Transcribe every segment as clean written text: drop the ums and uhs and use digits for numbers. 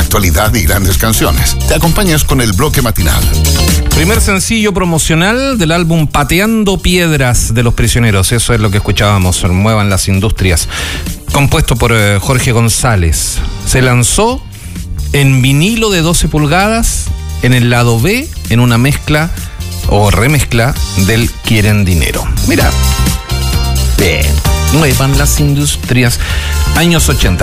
actualidad y grandes canciones. Te acompañas con el bloque matinal. Primer sencillo promocional del álbum Pateando Piedras de Los Prisioneros. Eso es lo que escuchábamos, Muevan las Industrias. Compuesto por Jorge González. Se lanzó en vinilo de 12 pulgadas, en el lado B, en una mezcla o remezcla del Quieren Dinero. Mira. Bien. Muevan las industrias. Años 80.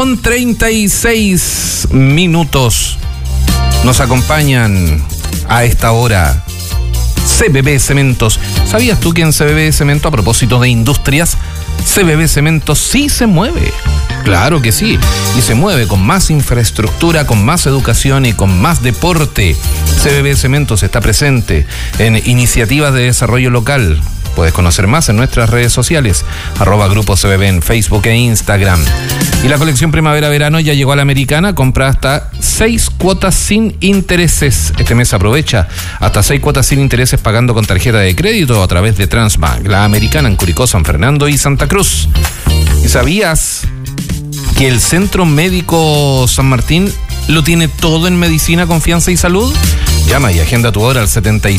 9:36 nos acompañan a esta hora CBB Cementos. ¿Sabías tú que en CBB Cemento, a propósito de industrias, CBB Cementos sí se mueve? Claro que sí, y se mueve con más infraestructura, con más educación y con más deporte. CBB Cementos está presente en iniciativas de desarrollo local. Puedes conocer más en nuestras redes sociales, @Grupo CBB en Facebook e Instagram. Y la colección Primavera-Verano ya llegó a la Americana. Compra hasta 6 cuotas sin intereses. Este mes aprovecha hasta 6 cuotas sin intereses pagando con tarjeta de crédito a través de Transbank. La Americana en Curicó, San Fernando y Santa Cruz. ¿Y sabías que el Centro Médico San Martín lo tiene todo en medicina, confianza y salud? Llama y agenda tu hora al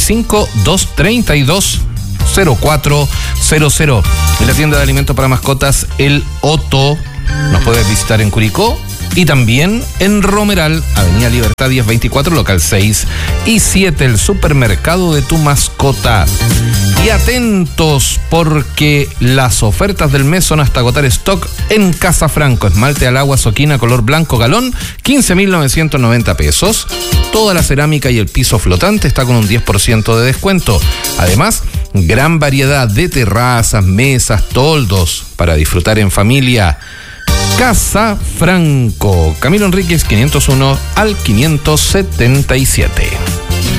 75-232-0400. En la tienda de alimentos para mascotas El Otto. Nos puedes visitar en Curicó y también en Romeral, Avenida Libertad 1024, local 6 y 7, el supermercado de tu mascota. Y atentos, porque las ofertas del mes son hasta agotar stock en Casa Franco. Esmalte al agua Soquina color blanco galón, 15.990 pesos. Toda la cerámica y el piso flotante está con un 10% de descuento. Además, gran variedad de terrazas, mesas, toldos para disfrutar en familia. Casa Franco, Camilo Enríquez 501 al 577.